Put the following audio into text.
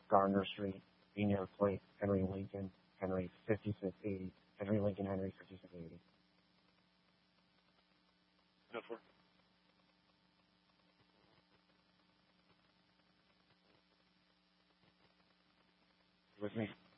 Gardner Street, Beanier Place, Henry Lincoln, Henry 5680, Henry Lincoln, Henry 5680. No, for. With me?